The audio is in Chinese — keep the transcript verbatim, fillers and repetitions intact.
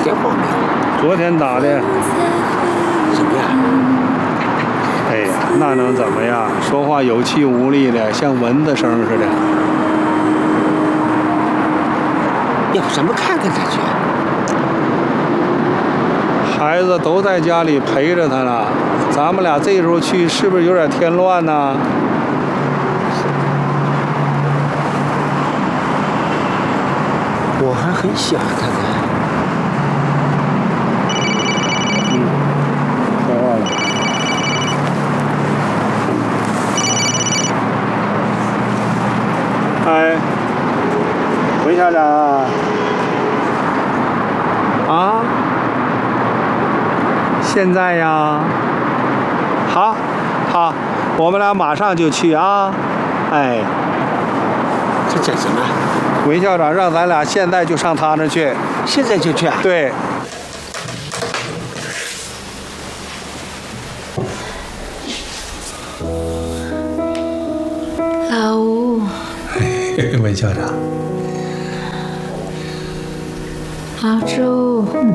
电话没有？ 昨天打的。 怎么样？ 哎呀，那能怎么样？说话有气无力的，像蚊子声似的。 要不咱们看看他去？ 孩子都在家里陪着他呢，咱们俩这时候去，是不是有点添乱呢？ 我还很想他呢。 嗯，说话了。哎，韦校长啊，啊，现在呀，好，好，我们俩马上就去啊，哎。 他讲什么？ 韦校长让咱俩现在就上他那去。 现在就去啊？ 对。 老吴。 韦校长。 老朱。